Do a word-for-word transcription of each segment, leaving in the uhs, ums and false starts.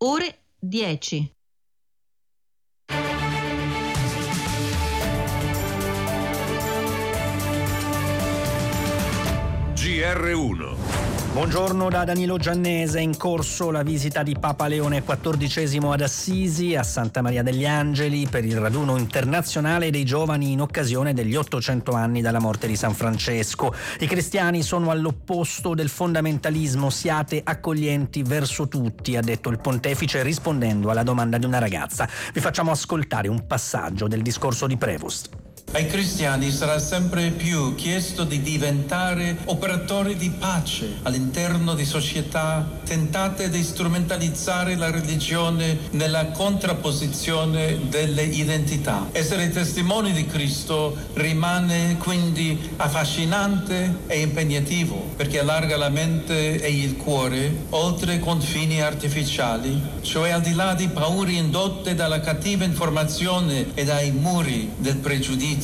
ore dieci. G R uno. Buongiorno da Danilo Giannese. In corso la visita di Papa Leone quattordicesimo ad Assisi, a Santa Maria degli Angeli, per il raduno internazionale dei giovani in occasione degli ottocento anni dalla morte di San Francesco. I cristiani sono all'opposto del fondamentalismo, siate accoglienti verso tutti, ha detto il pontefice rispondendo alla domanda di una ragazza. Vi facciamo ascoltare un passaggio del discorso di Prevost. Ai cristiani sarà sempre più chiesto di diventare operatori di pace all'interno di società tentate di strumentalizzare la religione nella contrapposizione delle identità. Essere testimoni di Cristo rimane quindi affascinante e impegnativo, perché allarga la mente e il cuore oltre confini artificiali, cioè al di là di paure indotte dalla cattiva informazione e dai muri del pregiudizio.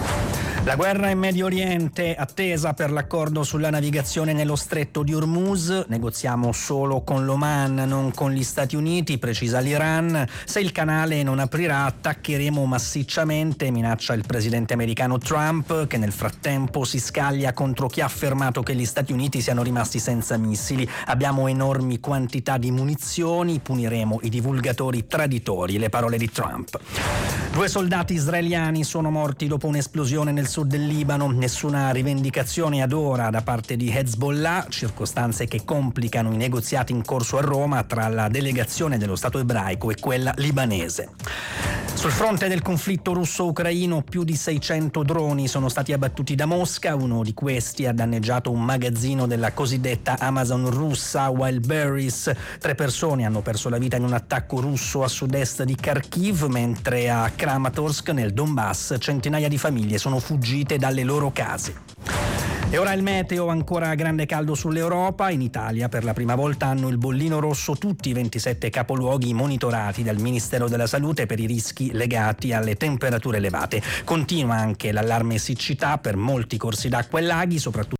La guerra in Medio Oriente, attesa per l'accordo sulla navigazione nello stretto di Hormuz. Negoziamo solo con l'Oman, non con gli Stati Uniti, precisa l'Iran. Se il canale non aprirà, attaccheremo massicciamente, minaccia il presidente americano Trump, che nel frattempo si scaglia contro chi ha affermato che gli Stati Uniti siano rimasti senza missili. Abbiamo enormi quantità di munizioni, puniremo i divulgatori traditori, le parole di Trump. Due soldati israeliani sono morti dopo un'esplosione nel sud del Libano. Nessuna rivendicazione ad ora da parte di Hezbollah, circostanze che complicano i negoziati in corso a Roma tra la delegazione dello Stato ebraico e quella libanese. Sul fronte del conflitto russo-ucraino più di seicento droni sono stati abbattuti da Mosca. Uno di questi ha danneggiato un magazzino della cosiddetta Amazon russa, Wildberries. Tre persone hanno perso la vita in un attacco russo a sud-est di Kharkiv, mentre a Kramatorsk nel Donbass centinaia di famiglie sono fuggite dalle loro case. E ora il meteo, ancora grande caldo sull'Europa. In Italia per la prima volta hanno il bollino rosso tutti i ventisette capoluoghi monitorati dal Ministero della Salute per i rischi legati alle temperature elevate. Continua anche l'allarme siccità per molti corsi d'acqua e laghi, soprattutto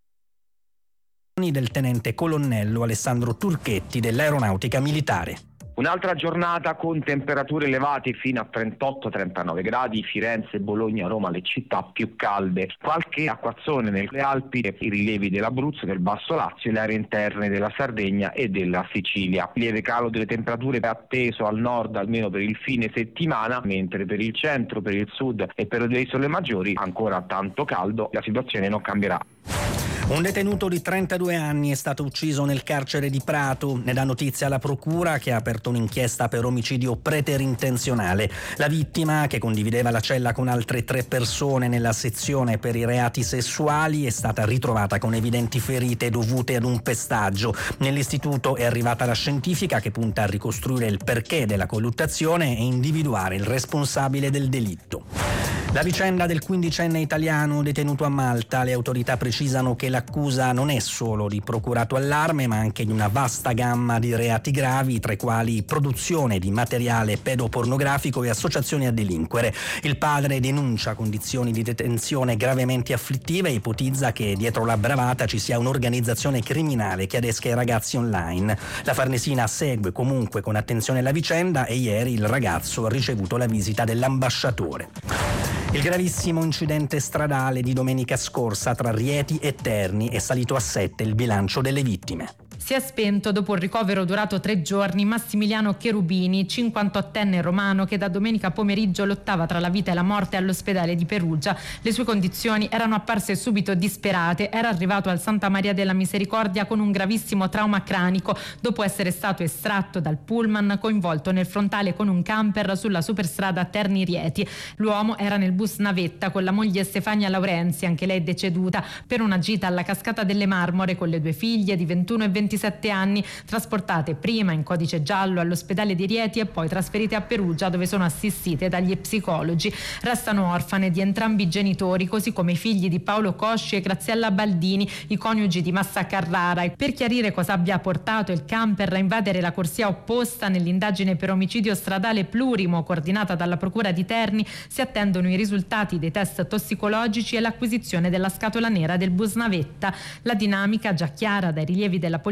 del tenente colonnello Alessandro Turchetti dell'Aeronautica Militare. Un'altra giornata con temperature elevate fino a trentotto trentanove gradi, Firenze, Bologna, Roma, le città più calde. Qualche acquazzone nelle Alpi, i rilievi dell'Abruzzo, del Basso Lazio e le aree interne della Sardegna e della Sicilia. Lieve calo delle temperature atteso al nord almeno per il fine settimana, mentre per il centro, per il sud e per le isole maggiori ancora tanto caldo, la situazione non cambierà. Un detenuto di trentadue anni è stato ucciso nel carcere di Prato. Ne dà notizia la procura, che ha aperto un'inchiesta per omicidio preterintenzionale. La vittima, che condivideva la cella con altre tre persone nella sezione per i reati sessuali, è stata ritrovata con evidenti ferite dovute ad un pestaggio. Nell'istituto è arrivata la scientifica, che punta a ricostruire il perché della colluttazione e individuare il responsabile del delitto. La vicenda del quindicenne italiano detenuto a Malta. Le autorità precisano che l'accusa non è solo di procurato allarme, ma anche di una vasta gamma di reati gravi, tra i quali produzione di materiale pedopornografico e associazioni a delinquere. Il padre denuncia condizioni di detenzione gravemente afflittive e ipotizza che dietro la bravata ci sia un'organizzazione criminale che adesca i ragazzi online. La Farnesina segue comunque con attenzione la vicenda e ieri il ragazzo ha ricevuto la visita dell'ambasciatore. Il gravissimo incidente stradale di domenica scorsa tra Rieti e Terni è salito a sette il bilancio delle vittime. Si è spento dopo un ricovero durato tre giorni Massimiliano Cherubini, cinquantottenne romano che da domenica pomeriggio lottava tra la vita e la morte all'ospedale di Perugia. Le sue condizioni erano apparse subito disperate. Era arrivato al Santa Maria della Misericordia con un gravissimo trauma cranico dopo essere stato estratto dal pullman coinvolto nel frontale con un camper sulla superstrada Terni-Rieti. L'uomo era nel bus navetta con la moglie Stefania Laurenzi, anche lei deceduta, per una gita alla Cascata delle Marmore con le due figlie di ventuno e ventisette anni, trasportate prima in codice giallo all'ospedale di Rieti e poi trasferite a Perugia, dove sono assistite dagli psicologi. Restano orfane di entrambi i genitori, così come i figli di Paolo Cosci e Graziella Baldini, i coniugi di Massa Carrara. Per chiarire cosa abbia portato il camper a invadere la corsia opposta nell'indagine per omicidio stradale plurimo coordinata dalla Procura di Terni, si attendono i risultati dei test tossicologici e l'acquisizione della scatola nera del bus navetta. La dinamica, già chiara dai rilievi della polizia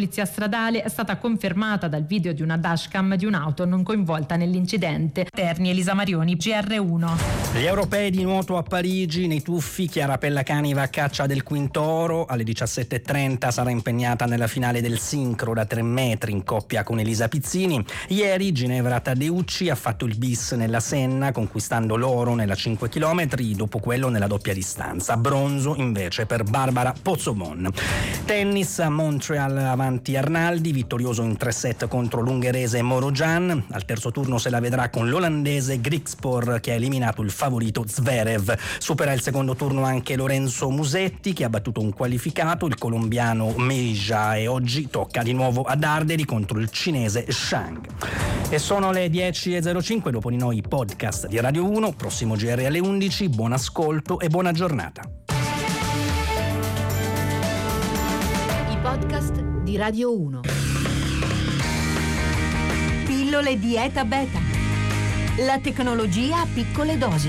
polizia stradale è stata confermata dal video di una dashcam di un'auto non coinvolta nell'incidente. Terni, Elisa Marioni, G R uno. Gli europei di nuoto a Parigi, nei tuffi Chiara Pellacani va a caccia del quinto oro. Alle diciassette e trenta sarà impegnata nella finale del sincro da tre metri in coppia con Elisa Pizzini. Ieri Ginevra Taddeucci ha fatto il bis nella Senna, conquistando l'oro nella cinque chilometri, dopo quello nella doppia distanza. Bronzo invece per Barbara Pozzobon. Tennis a Montreal avanti Arnaldi, vittorioso in tre set contro l'ungherese Morojan. Al terzo turno se la vedrà con l'olandese Griekspoor, che ha eliminato il favorito Zverev. Supera il secondo turno anche Lorenzo Musetti, che ha battuto un qualificato, il colombiano Meija, e oggi tocca di nuovo ad Arderi contro il cinese Shang. E sono le dieci e zero cinque, dopo di noi podcast di Radio uno, prossimo G R alle undici, buon ascolto e buona giornata. I podcast di Radio uno. Pillole Dieta Beta. La tecnologia a piccole dosi.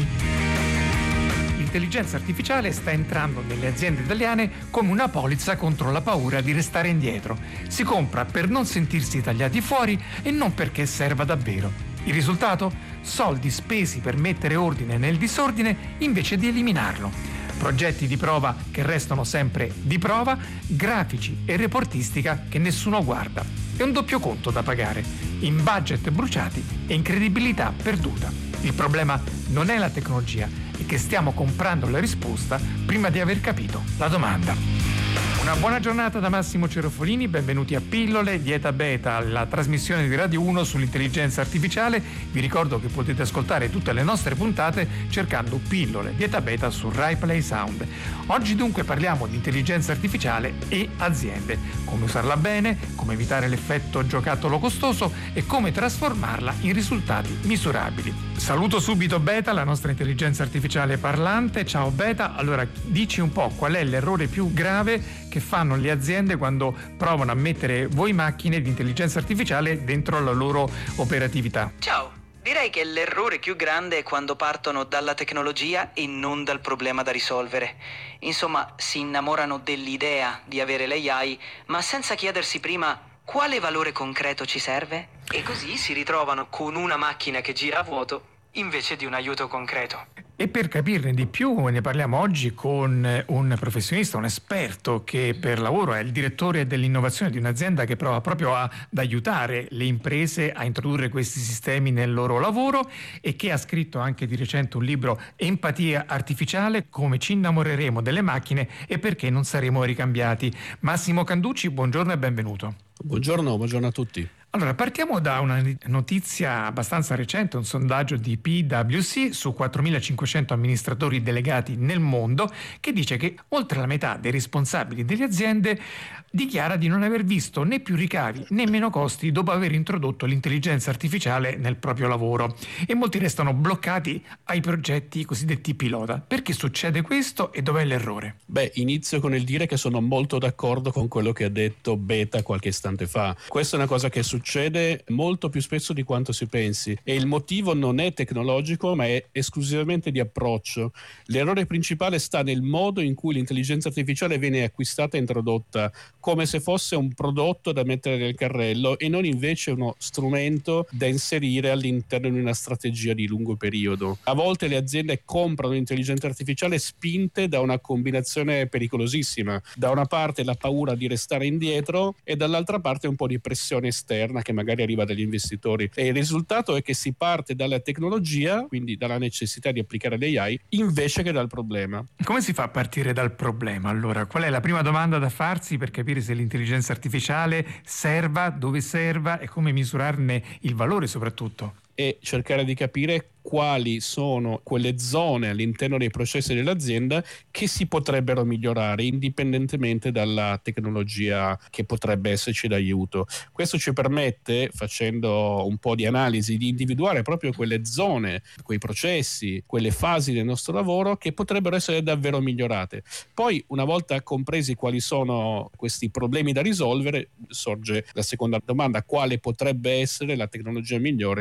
L'intelligenza artificiale sta entrando nelle aziende italiane come una polizza contro la paura di restare indietro. Si compra per non sentirsi tagliati fuori e non perché serva davvero. Il risultato? Soldi spesi per mettere ordine nel disordine invece di eliminarlo. Progetti di prova che restano sempre di prova, grafici e reportistica che nessuno guarda. È un doppio conto da pagare, in budget bruciati e in credibilità perduta. Il problema non è la tecnologia, è che stiamo comprando la risposta prima di aver capito la domanda. Una buona giornata da Massimo Cerofolini, benvenuti a Pillole Dieta Beta, la trasmissione di Radio uno sull'intelligenza artificiale. Vi ricordo che potete ascoltare tutte le nostre puntate cercando Pillole Dieta Beta su Rai Play Sound. Oggi dunque parliamo di intelligenza artificiale e aziende, come usarla bene, come evitare l'effetto giocattolo costoso e come trasformarla in risultati misurabili. Saluto subito Beta, la nostra intelligenza artificiale parlante. Ciao Beta, allora dici un po' qual è l'errore più grave che fanno le aziende quando provano a mettere voi macchine di intelligenza artificiale dentro la loro operatività. Ciao, direi che l'errore più grande è quando partono dalla tecnologia e non dal problema da risolvere. Insomma, si innamorano dell'idea di avere l'A I, ma senza chiedersi prima quale valore concreto ci serve, e così si ritrovano con una macchina che gira a vuoto invece di un aiuto concreto. E per capirne di più ne parliamo oggi con un professionista, un esperto che per lavoro è il direttore dell'innovazione di un'azienda che prova proprio a, ad aiutare le imprese a introdurre questi sistemi nel loro lavoro e che ha scritto anche di recente un libro, Empatia artificiale, come ci innamoreremo delle macchine e perché non saremo ricambiati. Massimo Canducci, buongiorno e benvenuto. Buongiorno, buongiorno a tutti. Allora, partiamo da una notizia abbastanza recente, un sondaggio di P W C su quattromilacinquecento amministratori delegati nel mondo, che dice che oltre la metà dei responsabili delle aziende dichiara di non aver visto né più ricavi né meno costi dopo aver introdotto l'intelligenza artificiale nel proprio lavoro, e molti restano bloccati ai progetti cosiddetti pilota. Perché succede questo e dov'è l'errore? Beh, inizio con il dire che sono molto d'accordo con quello che ha detto Beta qualche istante fa. Questa è una cosa che succede molto più spesso di quanto si pensi, e il motivo non è tecnologico ma è esclusivamente di approccio. L'errore principale sta nel modo in cui l'intelligenza artificiale viene acquistata e introdotta, come se fosse un prodotto da mettere nel carrello e non invece uno strumento da inserire all'interno di una strategia di lungo periodo. A volte le aziende comprano l'intelligenza artificiale spinte da una combinazione pericolosissima: da una parte la paura di restare indietro e dall'altra parte un po' di pressione esterna che magari arriva dagli investitori, e il risultato è che si parte dalla tecnologia, quindi dalla necessità di applicare l'A I, invece che dal problema. Come si fa a partire dal problema? Allora, qual è la prima domanda da farsi per capire se l'intelligenza artificiale serva, dove serva e come misurarne il valore soprattutto? E cercare di capire quali sono quelle zone all'interno dei processi dell'azienda che si potrebbero migliorare indipendentemente dalla tecnologia che potrebbe esserci d'aiuto. Questo ci permette, facendo un po' di analisi, di individuare proprio quelle zone, quei processi, quelle fasi del nostro lavoro che potrebbero essere davvero migliorate. Poi, una volta compresi quali sono questi problemi da risolvere, sorge la seconda domanda: quale potrebbe essere la tecnologia migliore da utilizzare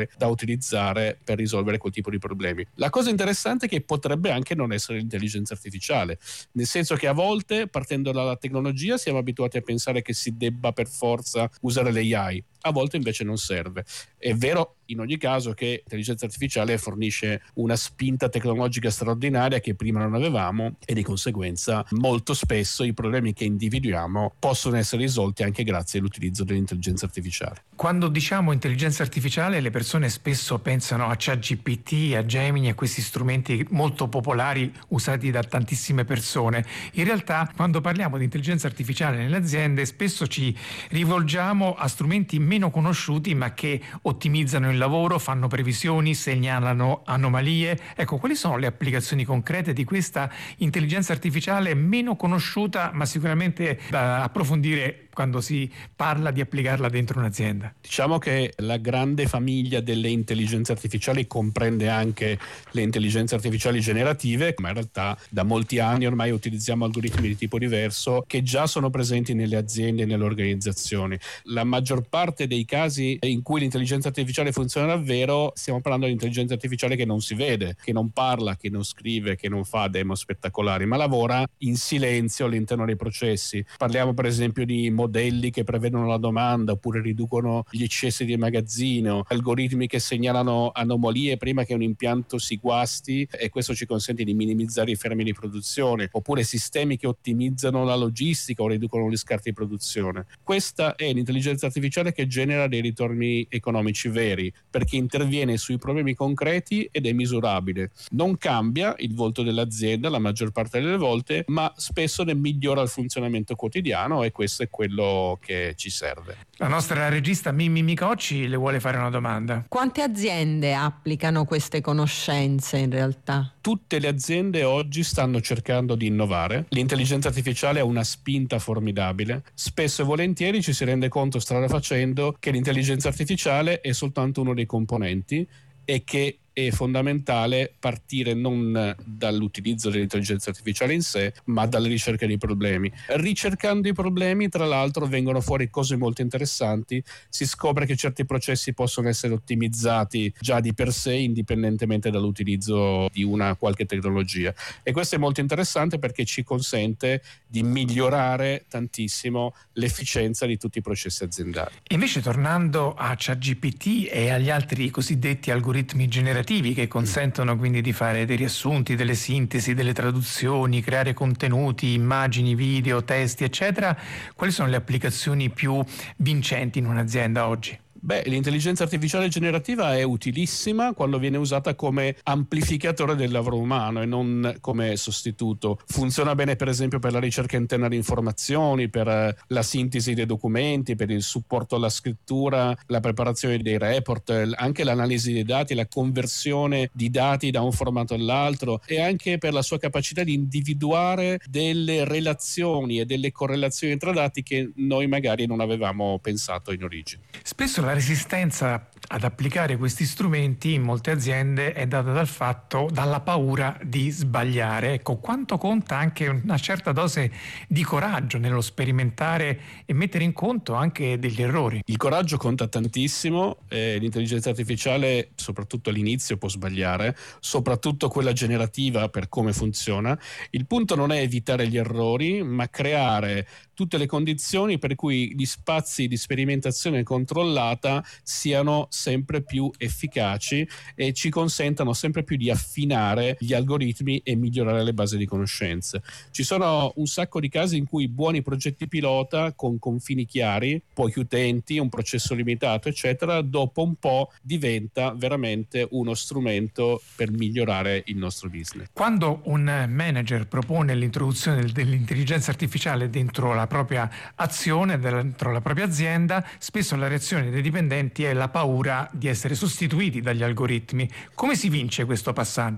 utilizzare per risolvere quel tipo di problemi. La cosa interessante è che potrebbe anche non essere l'intelligenza artificiale, nel senso che a volte, partendo dalla tecnologia, siamo abituati a pensare che si debba per forza usare l'A I. A volte invece non serve. È vero in ogni caso che l'intelligenza artificiale fornisce una spinta tecnologica straordinaria che prima non avevamo e di conseguenza molto spesso i problemi che individuiamo possono essere risolti anche grazie all'utilizzo dell'intelligenza artificiale. Quando diciamo intelligenza artificiale, le persone spesso pensano a ChatGPT, a Gemini, a questi strumenti molto popolari usati da tantissime persone. In realtà, quando parliamo di intelligenza artificiale nelle aziende, spesso ci rivolgiamo a strumenti meno conosciuti ma che ottimizzano il lavoro, fanno previsioni, segnalano anomalie. Ecco, quali sono le applicazioni concrete di questa intelligenza artificiale meno conosciuta ma sicuramente da approfondire quando si parla di applicarla dentro un'azienda? Diciamo che la grande famiglia delle intelligenze artificiali comprende anche le intelligenze artificiali generative, ma in realtà da molti anni ormai utilizziamo algoritmi di tipo diverso che già sono presenti nelle aziende e nelle organizzazioni. La maggior parte dei casi in cui l'intelligenza artificiale funziona davvero, stiamo parlando di intelligenza artificiale che non si vede, che non parla, che non scrive, che non fa demo spettacolari, ma lavora in silenzio all'interno dei processi. Parliamo per esempio di modelli che prevedono la domanda oppure riducono gli eccessi di magazzino, algoritmi che segnalano anomalie prima che un impianto si guasti e questo ci consente di minimizzare i fermi di produzione, oppure sistemi che ottimizzano la logistica o riducono gli scarti di produzione. Questa è l'intelligenza artificiale che genera dei ritorni economici veri, perché interviene sui problemi concreti ed è misurabile. Non cambia il volto dell'azienda la maggior parte delle volte, ma spesso ne migliora il funzionamento quotidiano e questo è quello che ci serve. La nostra regista Mimmi Micocci le vuole fare una domanda. Quante aziende applicano queste conoscenze in realtà? Tutte le aziende oggi stanno cercando di innovare. L'intelligenza artificiale ha una spinta formidabile. Spesso e volentieri ci si rende conto strada facendo che l'intelligenza artificiale è soltanto uno dei componenti e che è fondamentale partire non dall'utilizzo dell'intelligenza artificiale in sé, ma dalla ricerca dei problemi. Ricercando i problemi, tra l'altro, vengono fuori cose molto interessanti. Si scopre che certi processi possono essere ottimizzati già di per sé, indipendentemente dall'utilizzo di una qualche tecnologia. E questo è molto interessante perché ci consente di migliorare tantissimo l'efficienza di tutti i processi aziendali. Invece, tornando a ChatGPT e agli altri cosiddetti algoritmi generativi che consentono quindi di fare dei riassunti, delle sintesi, delle traduzioni, creare contenuti, immagini, video, testi, eccetera, quali sono le applicazioni più vincenti in un'azienda oggi? Beh, l'intelligenza artificiale generativa è utilissima quando viene usata come amplificatore del lavoro umano e non come sostituto. Funziona bene per esempio per la ricerca interna di informazioni, per la sintesi dei documenti, per il supporto alla scrittura, la preparazione dei report, anche l'analisi dei dati, la conversione di dati da un formato all'altro e anche per la sua capacità di individuare delle relazioni e delle correlazioni tra dati che noi magari non avevamo pensato in origine. Spesso la resistenza ad applicare questi strumenti in molte aziende è data dal fatto, dalla paura di sbagliare. Ecco, quanto conta anche una certa dose di coraggio nello sperimentare e mettere in conto anche degli errori? Il coraggio conta tantissimo, eh, l'intelligenza artificiale soprattutto all'inizio può sbagliare, soprattutto quella generativa per come funziona. Il punto non è evitare gli errori, ma creare tutte le condizioni per cui gli spazi di sperimentazione controllata siano sempre più efficaci e ci consentano sempre più di affinare gli algoritmi e migliorare le basi di conoscenze. Ci sono un sacco di casi in cui buoni progetti pilota con confini chiari, pochi utenti, un processo limitato, eccetera, dopo un po' diventa veramente uno strumento per migliorare il nostro business. Quando un manager propone l'introduzione dell'intelligenza artificiale dentro la propria azione, dentro la propria azienda, spesso la reazione dei dipendenti è la paura di essere sostituiti dagli algoritmi. Come si vince questo passaggio?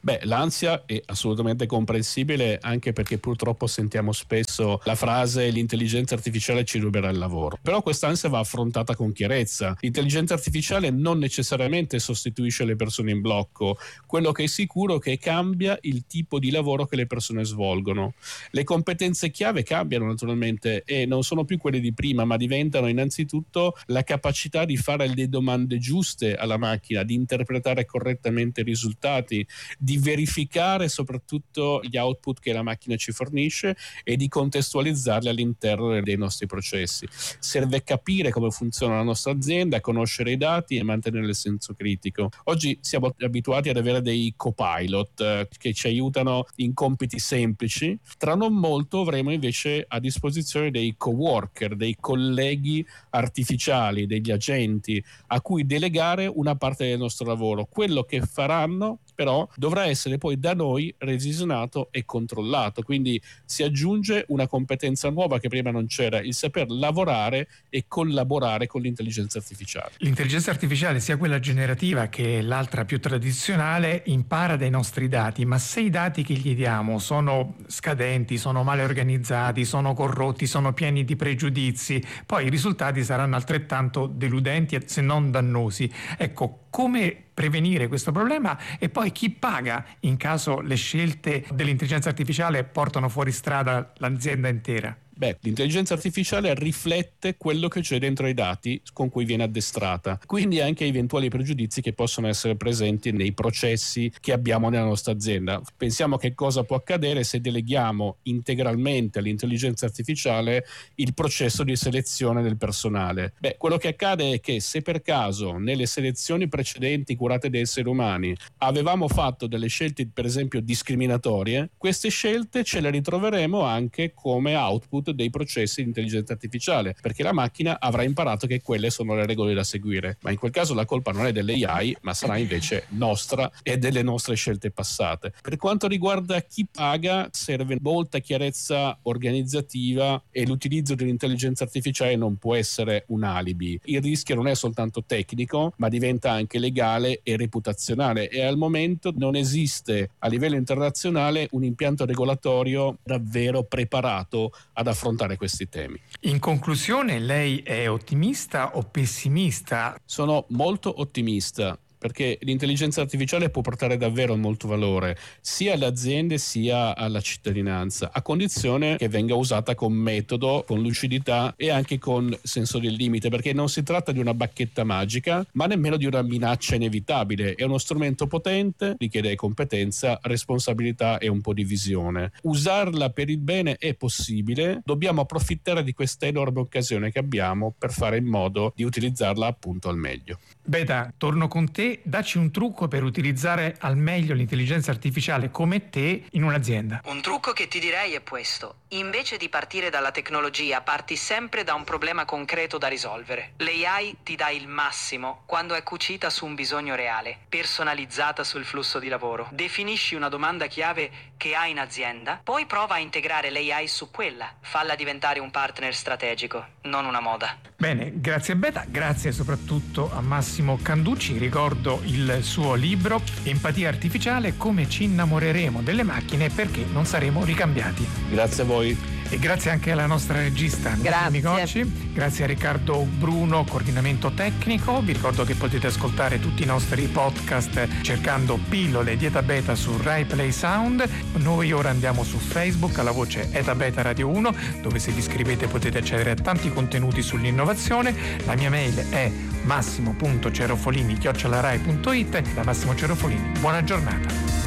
Beh, l'ansia è assolutamente comprensibile, anche perché purtroppo sentiamo spesso la frase l'intelligenza artificiale ci ruberà il lavoro. Però quest'ansia va affrontata con chiarezza. L'intelligenza artificiale non necessariamente sostituisce le persone in blocco. Quello che è sicuro è che cambia il tipo di lavoro che le persone svolgono. Le competenze chiave cambiano naturalmente e non sono più quelle di prima, ma diventano innanzitutto la capacità di fare le domande giuste alla macchina, di interpretare correttamente i risultati, di verificare soprattutto gli output che la macchina ci fornisce e di contestualizzarli all'interno dei nostri processi. Serve capire come funziona la nostra azienda, conoscere i dati e mantenere il senso critico. Oggi siamo abituati ad avere dei copilot eh, che ci aiutano in compiti semplici. Tra non molto avremo invece a disposizione dei coworker, dei colleghi artificiali, degli agenti a cui delegare una parte del nostro lavoro. Quello che faranno però dovrà essere poi da noi revisionato e controllato, quindi si aggiunge una competenza nuova che prima non c'era, il saper lavorare e collaborare con l'intelligenza artificiale. L'intelligenza artificiale, sia quella generativa che l'altra più tradizionale, impara dai nostri dati, ma se i dati che gli diamo sono scadenti, sono male organizzati, sono corrotti, sono pieni di pregiudizi, poi i risultati saranno altrettanto deludenti se non dannosi. Ecco, come prevenire questo problema e poi chi paga in caso le scelte dell'intelligenza artificiale portano fuori strada l'azienda intera? Beh, l'intelligenza artificiale riflette quello che c'è dentro i dati con cui viene addestrata, quindi anche eventuali pregiudizi che possono essere presenti nei processi che abbiamo nella nostra azienda. Pensiamo che cosa può accadere se deleghiamo integralmente all'intelligenza artificiale il processo di selezione del personale. Beh, quello che accade è che se per caso nelle selezioni precedenti curate da esseri umani avevamo fatto delle scelte per esempio discriminatorie, queste scelte ce le ritroveremo anche come output dei processi di intelligenza artificiale, perché la macchina avrà imparato che quelle sono le regole da seguire, ma in quel caso la colpa non è delle A I, ma sarà invece nostra e delle nostre scelte passate. Per quanto riguarda chi paga, serve molta chiarezza organizzativa e l'utilizzo dell'intelligenza artificiale non può essere un alibi. Il rischio non è soltanto tecnico, ma diventa anche legale e reputazionale, e al momento non esiste a livello internazionale un impianto regolatorio davvero preparato ad affrontare questi temi. In conclusione, lei è ottimista o pessimista? Sono molto ottimista, perché l'intelligenza artificiale può portare davvero molto valore sia alle aziende sia alla cittadinanza, a condizione che venga usata con metodo, con lucidità e anche con senso del limite, perché non si tratta di una bacchetta magica, ma nemmeno di una minaccia inevitabile. È uno strumento potente, richiede competenza, responsabilità e un po' di visione. Usarla per il bene è possibile, dobbiamo approfittare di questa enorme occasione che abbiamo per fare in modo di utilizzarla appunto al meglio. Beta, torno con te, dacci un trucco per utilizzare al meglio l'intelligenza artificiale come te in un'azienda. Un trucco che ti direi è questo: invece di partire dalla tecnologia, parti sempre da un problema concreto da risolvere. L'A I ti dà il massimo quando è cucita su un bisogno reale, personalizzata sul flusso di lavoro. Definisci una domanda chiave che hai in azienda, poi prova a integrare l'A I su quella, falla diventare un partner strategico, non una moda. Bene, grazie a Beta, grazie soprattutto a Massimo Canducci. Ricordo il suo libro Empatia artificiale, come ci innamoreremo delle macchine perché non saremo ricambiati. Grazie a voi. E grazie anche alla nostra regista Micocci, grazie a Riccardo Bruno, coordinamento tecnico. Vi ricordo che potete ascoltare tutti i nostri podcast cercando Pillole di Eta Beta su Rai Play Sound. Noi ora andiamo su Facebook alla voce Eta Beta Radio uno, dove se vi iscrivete potete accedere a tanti contenuti sull'innovazione. La mia mail è massimo punto cerofolini chiocciola rai punto it. Da Massimo Cerofolini, buona giornata.